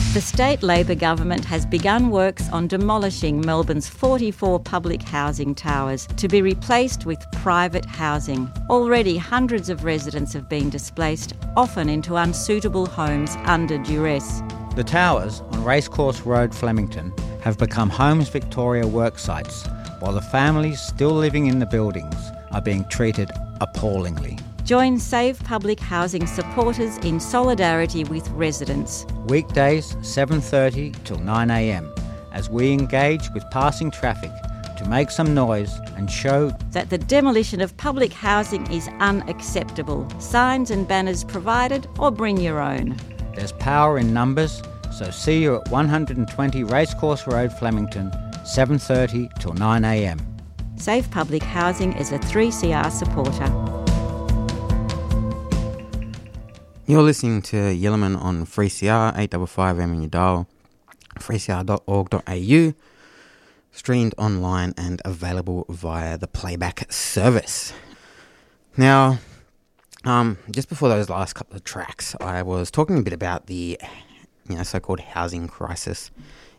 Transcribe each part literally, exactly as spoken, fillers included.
The state Labor government has begun works on demolishing Melbourne's forty-four public housing towers to be replaced with private housing. Already hundreds of residents have been displaced, often into unsuitable homes under duress. The towers on Racecourse Road, Flemington, have become Homes Victoria work sites, while the families still living in the buildings are being treated appallingly. Join Save Public Housing supporters in solidarity with residents. Weekdays seven thirty till nine a m as we engage with passing traffic to make some noise and show that the demolition of public housing is unacceptable. Signs and banners provided, or bring your own. There's power in numbers, so see you at one hundred twenty Racecourse Road, Flemington, seven thirty till nine a m. Save Public Housing is a three C R supporter. You're listening to Yellowman on three C R, eight fifty-five M in your dial, three c r dot org dot a u, streamed online and available via the playback service. Now, um, just before those last couple of tracks, I was talking a bit about the you know, so-called housing crisis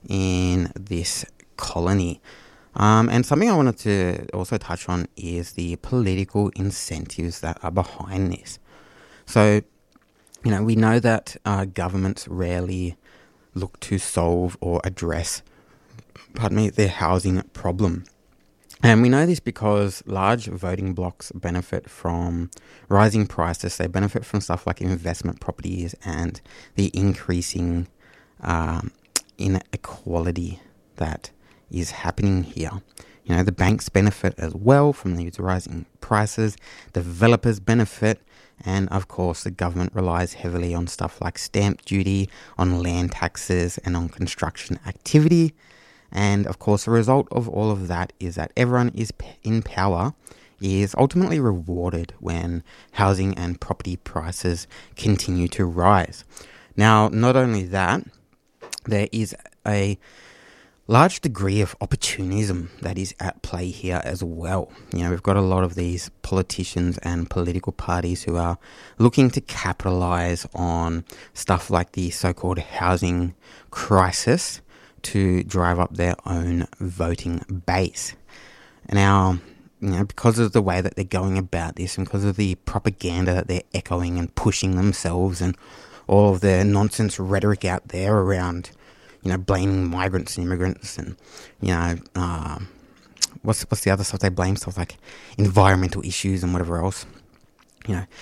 in this colony. Um, and something I wanted to also touch on is the political incentives that are behind this. So, you know, we know that uh, governments rarely look to solve or address, pardon me, their housing problem. And we know this because large voting blocks benefit from rising prices. They benefit from stuff like investment properties and the increasing um, inequality that is happening here. You know, the banks benefit as well from these rising prices. Developers benefit. And of course, the government relies heavily on stuff like stamp duty, on land taxes, and on construction activity. And of course, the result of all of that is that everyone is in power is ultimately rewarded when housing and property prices continue to rise. Now, not only that, there is a large degree of opportunism that is at play here as well. You know, we've got a lot of these politicians and political parties who are looking to capitalize on stuff like the so-called housing crisis to drive up their own voting base. Now, you know, because of the way that they're going about this and because of the propaganda that they're echoing and pushing themselves and all of the nonsense rhetoric out there around, you know, blaming migrants and immigrants and, you know, uh, what's what's the other stuff they blame? Stuff like environmental issues and whatever else. You know,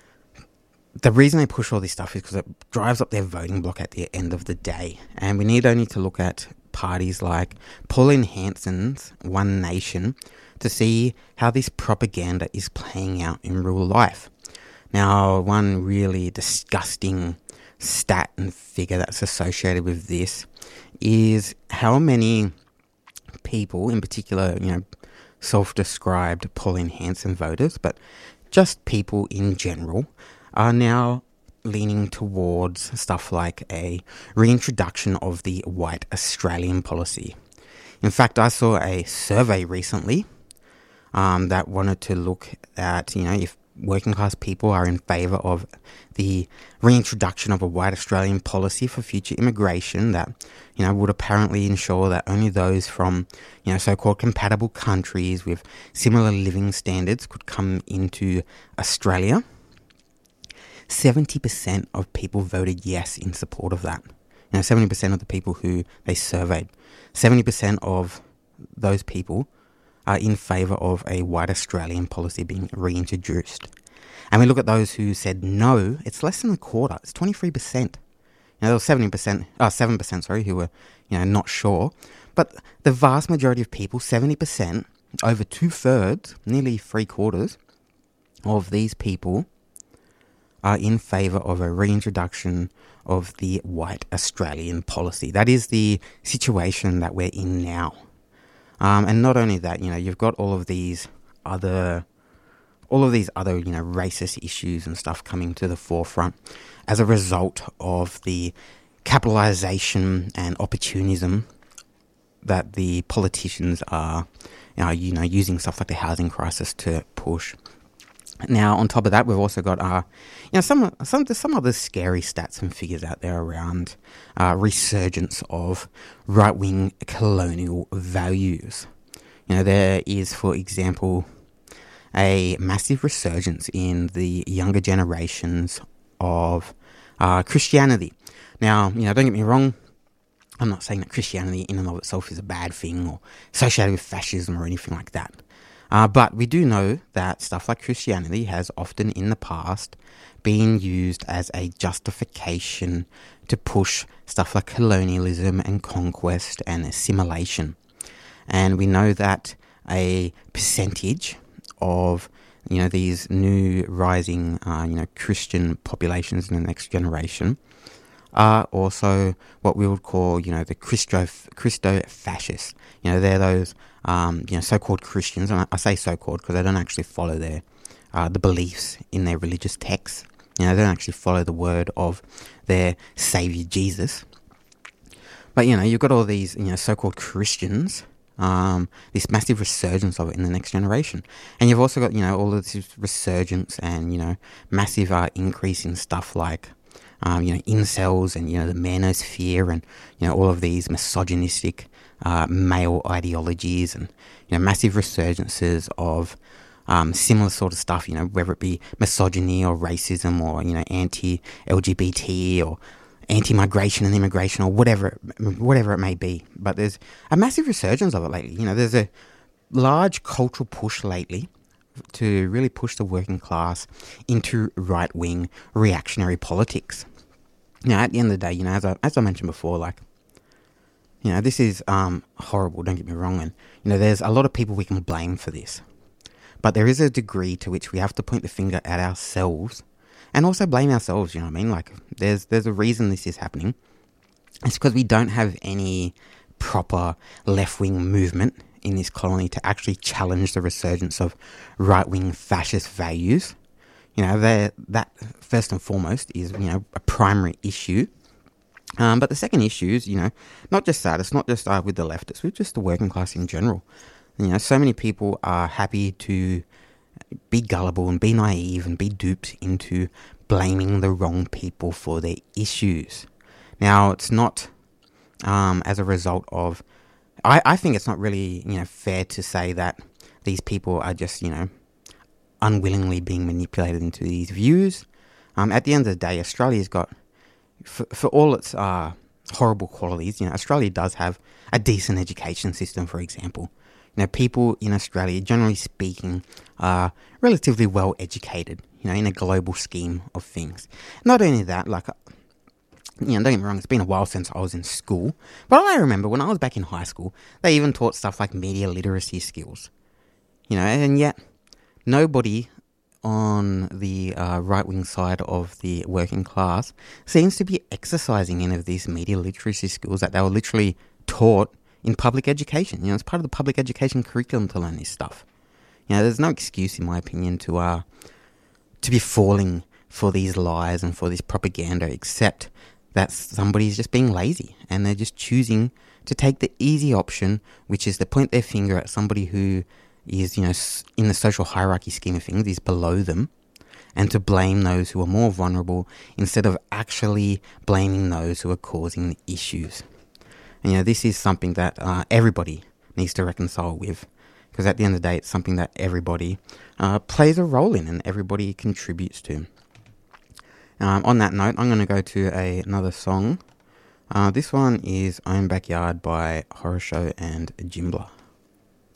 the reason they push all this stuff is because it drives up their voting bloc at the end of the day. And we need only to look at parties like Pauline Hanson's One Nation to see how this propaganda is playing out in real life. Now, one really disgusting stat and figure that's associated with this is how many people, in particular, you know, self-described Pauline Hanson voters, but just people in general, are now leaning towards stuff like a reintroduction of the white Australian policy. In fact, I saw a survey recently um, that wanted to look at, you know, if working class people are in favour of the reintroduction of a white Australian policy for future immigration that, you know, would apparently ensure that only those from, you know, so-called compatible countries with similar living standards could come into Australia. seventy percent of people voted yes in support of that. You know, seventy percent of the people who they surveyed, seventy percent of those people are in favour of a white Australian policy being reintroduced. And we look at those who said no, it's less than a quarter, it's twenty-three percent. You know, there was seventy percent, oh, seven percent, sorry, who were, you know, not sure. But the vast majority of people, seventy percent, over two-thirds, nearly three-quarters of these people are in favour of a reintroduction of the white Australian policy. That is the situation that we're in now. Um, and not only that, you know, you've got all of these other, all of these other, you know, racist issues and stuff coming to the forefront as a result of the capitalisation and opportunism that the politicians are, you know, you know, using stuff like the housing crisis to push. Now, on top of that, we've also got, uh, you know, some some some other scary stats and figures out there around uh, resurgence of right-wing colonial values. You know, there is, for example, a massive resurgence in the younger generations of uh, Christianity. Now, you know, don't get me wrong, I'm not saying that Christianity in and of itself is a bad thing or associated with fascism or anything like that. Uh, but we do know that stuff like Christianity has often in the past been used as a justification to push stuff like colonialism and conquest and assimilation. And we know that a percentage of, you know, these new rising, uh, you know, Christian populations in the next generation are also what we would call, you know, the Christo Christo-fascists. You know, they're those, um, you know, so-called Christians, and I, I say so-called because they don't actually follow their uh, the beliefs in their religious texts. You know, they don't actually follow the word of their Saviour Jesus. But, you know, you've got all these, you know, so-called Christians, um, this massive resurgence of it in the next generation. And you've also got, you know, all of this resurgence and, you know, massive uh, increase in stuff like, Um, you know, incels and, you know, the manosphere and, you know, all of these misogynistic uh, male ideologies and, you know, massive resurgences of um, similar sort of stuff, you know, whether it be misogyny or racism or, you know, anti-L G B T or anti-migration and immigration or whatever, whatever it may be. But there's a massive resurgence of it lately. You know, there's a large cultural push lately to really push the working class into right-wing reactionary politics. Now, at the end of the day, you know, as I, as I mentioned before, like, you know, this is um, horrible, don't get me wrong, and, you know, there's a lot of people we can blame for this. But there is a degree to which we have to point the finger at ourselves and also blame ourselves, you know what I mean? Like, there's there's a reason this is happening. It's because we don't have any proper left-wing movement in this colony to actually challenge the resurgence of right-wing fascist values. You know, that first and foremost is, you know, a primary issue. Um, but the second issue is, you know, not just that, it's not just uh, with the left, it's with just the working class in general. You know, so many people are happy to be gullible and be naive and be duped into blaming the wrong people for their issues. Now, it's not um, as a result of... I, I think it's not really, you know, fair to say that these people are just, you know, unwillingly being manipulated into these views. Um, at the end of the day, Australia's got, for, for all its uh, horrible qualities, you know, Australia does have a decent education system, for example. You know, people in Australia, generally speaking, are relatively well educated, you know, in a global scheme of things. Not only that, like, you know, don't get me wrong, it's been a while since I was in school, but I remember when I was back in high school, they even taught stuff like media literacy skills. You know, and yet nobody on the uh, right-wing side of the working class seems to be exercising any of these media literacy skills that they were literally taught in public education. You know, it's part of the public education curriculum to learn this stuff. You know, there's no excuse, in my opinion, to uh, to be falling for these lies and for this propaganda, except that somebody's just being lazy and they're just choosing to take the easy option, which is to point their finger at somebody who is, you know, in the social hierarchy scheme of things, is below them, and to blame those who are more vulnerable instead of actually blaming those who are causing the issues. And, you know, this is something that uh, everybody needs to reconcile with, because at the end of the day, it's something that everybody uh, plays a role in and everybody contributes to. Um, on that note, I'm going to go to a, another song. Uh, this one is Own Backyard by Horror Show and Jimbla.